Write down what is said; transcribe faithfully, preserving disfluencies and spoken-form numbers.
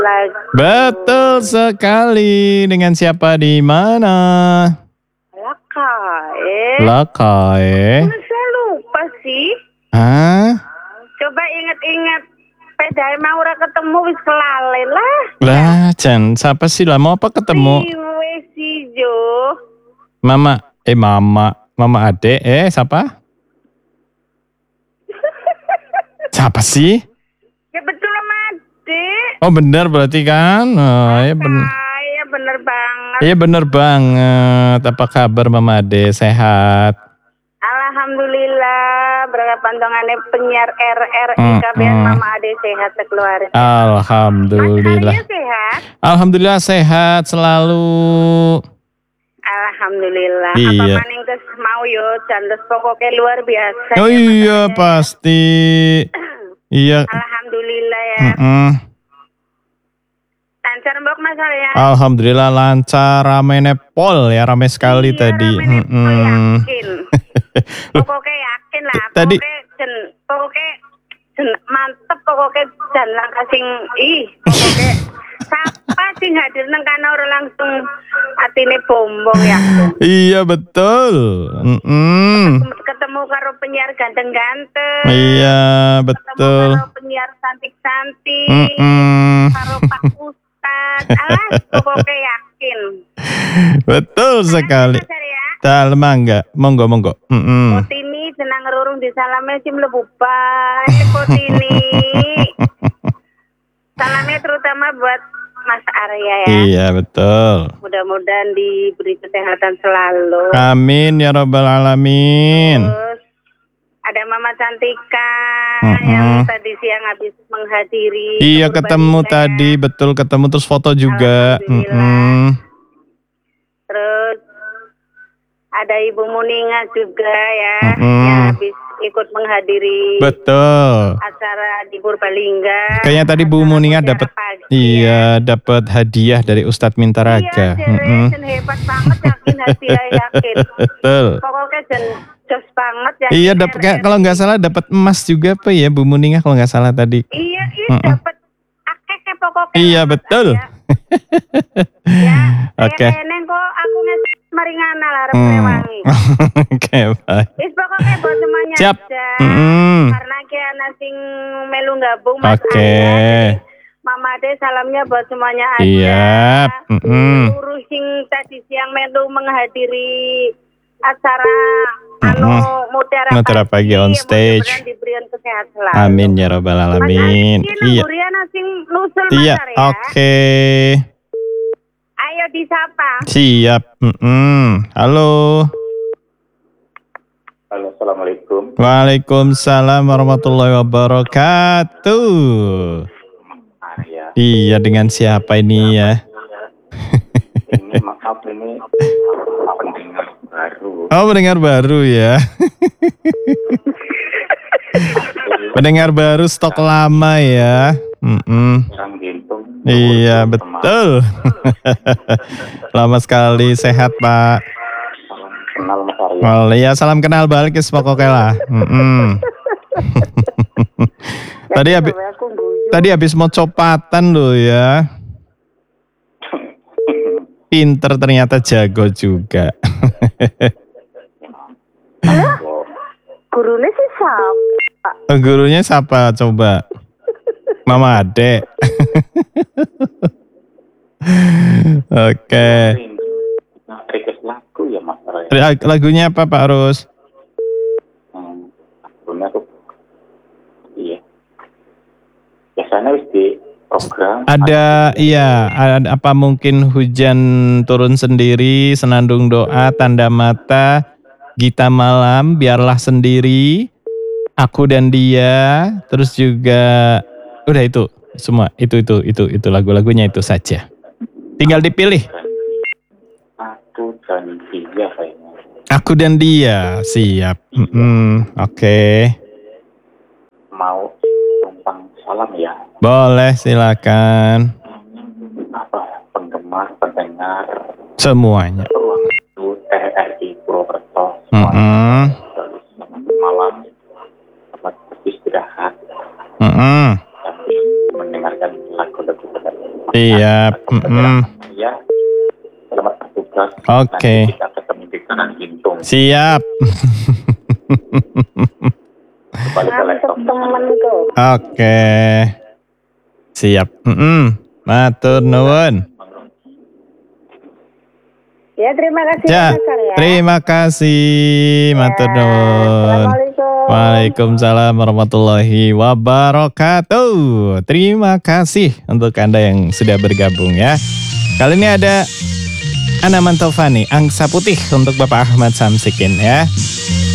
lagi. Betul sekali. Dengan siapa di mana? Lakae. Lakae. Masa lupa sih? Hah? Coba inget-inget. Pedae mau ora ketemu wis kelalen lah. Lah, Jan, siapa sih lah? Mau apa ketemu? Iwe si Jo. Mama, eh mama, mama adek, eh siapa? Siapa sih? Ya betul sama adik. Oh benar berarti kan? Oh, ya benar. Iya bener banget. Iya benar banget. Apa kabar Mama Ade? Sehat? Alhamdulillah. Berapa pandangannya penyiar R R I K B Mm-mm. Mama Ade sehat keluarga. Alhamdulillah. Mas Arya sehat? Alhamdulillah sehat selalu. Alhamdulillah. Iya. Apa maning kes mau yo jandes pokoknya luar biasa. Oh ya, iya Mas Arya. pasti. Iya. Alhamdulillah ya. Mm-mm. Lancar mbok Mas Arya. Alhamdulillah lancar, rame nepol ya, rame sekali Iya, tadi. rame nepol, Mm-mm. yakin. Pokoknya yakin lah. Tadi- Pokoknya jen, pokoknya jen, mantep pokoknya jan langkah sing ih. Pokoknya siapa sing hadir nang kana ora langsung atine bombong ya. Iya betul. Mm-mm. Ketemu karo penyiar ganteng-ganteng. Iya Ketemu betul. karo penyiar cantik-cantik. Mm-mm. Karo Pak Ustad. Alah, pokoknya yakin. Betul sekali. Mas Arya. Dalam mangga, monggo monggo. Mm-mm. Potini senang ngerurung di salamnya sim mlebu bae Potini. Salamnya terutama buat Mas Arya ya. Iya betul. Mudah-mudahan diberi kesehatan selalu. Amin ya robbal alamin. Terus ada Mama Cantika Mm-mm. yang tadi siang habis menghadiri. Iya kepurbanian ketemu saya. tadi, betul ketemu terus foto juga. Alhamdulillah. Mm-mm. Terus ada Ibu Muninga juga ya, Mm-mm. yang habis ikut menghadiri Betul. acara di Purbalingga. Kayaknya tadi Bu Acara Muninga mutiara dapat pagi, iya dapat hadiah dari Ustadz Iya, Mintaraga. Mm-mm. Jen, hebat banget yakin hadiah yakin. Betul. Pokoknya Jen jos banget yakin. Iya dapat R R I. kalau nggak salah dapat emas juga apa ya Bu Muninga kalau nggak salah tadi. Iya, iya Mm-mm. dapat akeh pokoknya. Iya, Mas betul. Arya. Ya, Oke. kayak eneng kok aku ngasih maringana lah arep Hmm. rewangi. Oke baik. Wis pokoknya buat semuanya Siap. aja. Mm-mm. Karena ki ana sing melu gabung Mas Oke. Arya. Jadi Mama Ade salamnya buat semuanya aja. Iya. Mm-mm. Seluruh sing tadi siang melu menghadiri acara anu Mm-mm. mutiara, Mutiara Pagi on stage. Mudah-mudahan diberikan kesehatan selalu. Amin ya robbal alamin. Mas Iya. Arya ana sing nusul Mas Iya. Arya. Oke. Ayo disapa. Siap. Mm-mm. Halo. Halo, assalamualaikum. Waalaikumsalam warahmatullahi wabarakatuh. Arya. Iya dengan siapa ini ya? Ini maaf ini pendengar baru. Oh pendengar baru ya. Pendengar baru stok lama ya. Mm-mm. Orang gintung. Iya betul. Lama sekali sehat Pak. Salam kenal Mas Arya. Oh iya salam kenal balik ya pokoknya lah. Mm-mm. Tadi habis tadi habis mau copatan loh ya. Pinter ternyata jago juga. Gurunya sih siapa? Gurunya siapa coba? Mama Ade. Oke. Nah, request lagu ya Mas Arya. Lagunya apa Pak Rus? Hmm, lagunya tuh. Iya. Biasanya wis di program. Ada iya, ada apa mungkin hujan turun sendiri, senandung doa, tanda mata, Gita malam, biarlah sendiri, aku dan dia, terus juga udah itu semua itu itu itu itu lagu-lagunya itu saja. Tinggal dipilih. Aku dan dia kayaknya. Aku dan dia, siap. Mm-mm, Oke, Mau numpang salam ya. boleh silakan Apa penggemar, pendengar semuanya. ruang itu T R I Purwokerto. Mm-mm, Terus selamat malam, selamat beristirahat, mm-mm. sambil mendengarkan lagu-lagu Siap. Mm-mm. Ya, selamat bertugas. Oke. Nanti kita ketemu di kanan gintung. Siap. Kembali ke laptop. temanku. Oke. Siap. Mm-mm. Matur nuwun. Ya, terima kasih Ya, Mas Kang, ya. terima kasih. Matur Ya, nuwun. Assalamualaikum. Waalaikumsalam warahmatullahi wabarakatuh. Terima kasih untuk Anda yang sudah bergabung ya. Kali ini ada Anaman Taufani, Angsa Putih untuk Bapak Ahmad Samsikin ya.